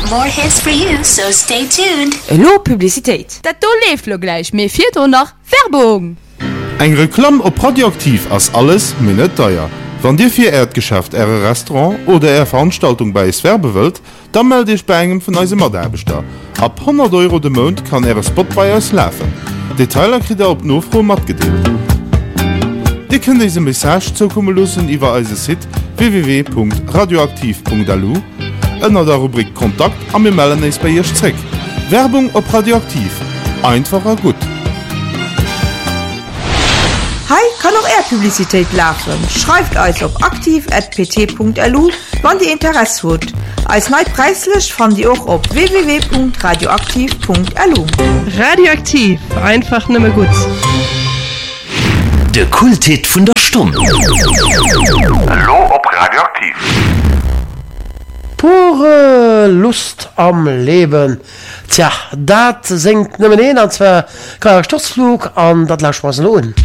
More hits for you, so stay tuned. Hallo Publicität. Dat do leeft lo gleich, mir fehlt auch noch Werbung. Eng Reklam op Radioaktiv ass alles minnet teuer. Wann Dir fir Erdgeschäft Äre Restaurant oder Ä Veranstaltung bei es werbewëlt, dann melde ich bei engem vun eise Maderbeter. Ab 100 € de Mond kann Äre Spot bei uns läfen. Detailer krit op Nofro mat gedeelt. Di kën diese Message zukommen lussen iwwer eise Site www.radioaktiv.lu ënner der Rubrik Kontakt am mir melden eis bei ihr Zweck. Werbung op Radioaktiv. Einfacher gut. Hi, kann auch Publicität laufen. Schreibt euch auf aktiv@pt.lu, wann die Interesse hat. Als neu preislich fand ihr auch auf www.radioaktiv.lu. Radioaktiv, einfach nimmer gut. Der Kulthit von der Stunde. Hallo ob Radioaktiv. Pure Lust am Leben. Tja, dat singt nimmer an zwar Sturzflug an dat lasch was lohn.